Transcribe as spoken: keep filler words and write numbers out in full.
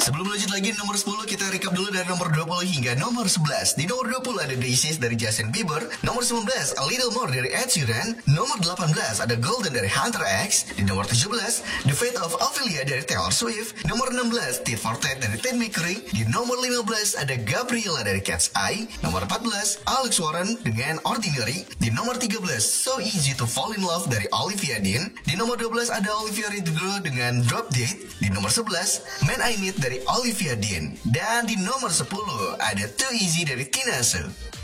Sebelum lanjut lagi di nomor sepuluh, kita recap dulu dari nomor dua puluh hingga nomor sebelas. Di nomor dua puluh ada Daisies dari Justin Bieber. Nomor sembilan belas, A Little More dari Ed Sheeran. Nomor delapan belas ada Golden dari Hunter X. Di nomor tujuh belas, The Fate of Ophelia dari Taylor Swift. Nomor enam belas, Tit for Tat dari Ted McRae. Di nomor lima belas ada Gabriela dari Cat's Eye. Nomor empat belas, Alex Warren dengan Ordinary. Di nomor tiga belas, So Easy to Fall in Love dari Olivia Dean. Di nomor dua belas ada Olivia Rodrigo dengan Drop Dead. Di nomor sebelas, Man I Need dari Olivia Dean. Dan di nomor sepuluh ada Too Easy dari Tina Su.